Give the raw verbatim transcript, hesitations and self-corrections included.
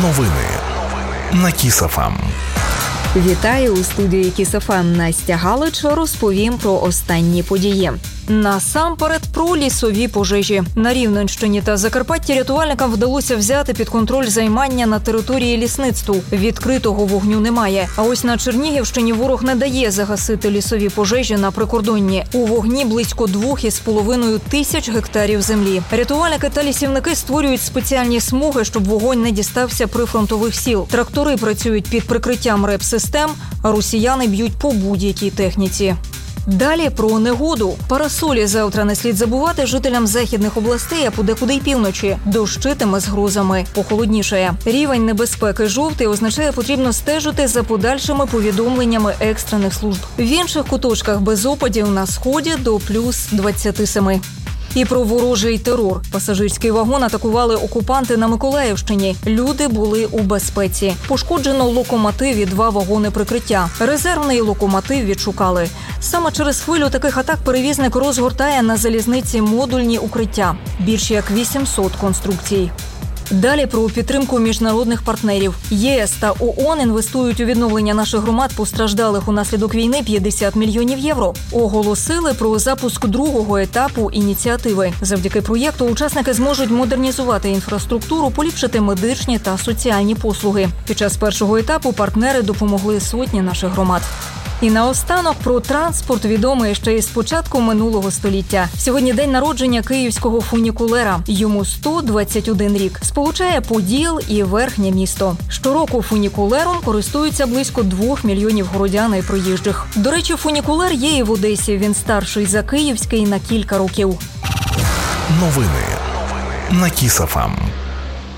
Новини на Кіс еф ем. Вітаю у студії Кіс еф ем. Настя Галич. Розповім про останні події. Насамперед про лісові пожежі. На Рівненщині та Закарпатті рятувальникам вдалося взяти під контроль займання на території лісництву. Відкритого вогню немає. А ось на Чернігівщині ворог не дає загасити лісові пожежі на прикордонні. У вогні близько двох із половиною тисяч гектарів землі. Рятувальники та лісівники створюють спеціальні смуги, щоб вогонь не дістався прифронтових сіл. Трактори працюють під прикриттям реп-систем, а росіяни б'ють по будь-якій техніці. Далі про негоду. Парасолі завтра не слід забувати жителям західних областей, а подекуди й півночі. Дощитиме з грозами. Похолоднішає. Рівень небезпеки жовтий означає, потрібно стежити за подальшими повідомленнями екстрених служб. В інших куточках без опадів на сході до плюс двадцять сім. І про ворожий терор. Пасажирський вагон атакували окупанти на Миколаївщині. Люди були у безпеці. Пошкоджено локомотив і два вагони прикриття. Резервний локомотив відшукали. Саме через хвилю таких атак перевізник розгортає на залізниці модульні укриття. Більш як вісімсот конструкцій. Далі про підтримку міжнародних партнерів. ЄС та ООН інвестують у відновлення наших громад, постраждалих унаслідок війни, п'ятдесят мільйонів євро. Оголосили про запуск другого етапу ініціативи. Завдяки проєкту учасники зможуть модернізувати інфраструктуру, поліпшити медичні та соціальні послуги. Під час першого етапу партнери допомогли сотні наших громад. І наостанок про транспорт, відомий ще із початку минулого століття. Сьогодні день народження київського фунікулера. Йому сто двадцять один рік. Сполучає Поділ і Верхнє місто. Щороку фунікулером користуються близько двох мільйонів городян і проїжджих. До речі, фунікулер є і в Одесі. Він старший за київський на кілька років. Новини на Кіс еф ем.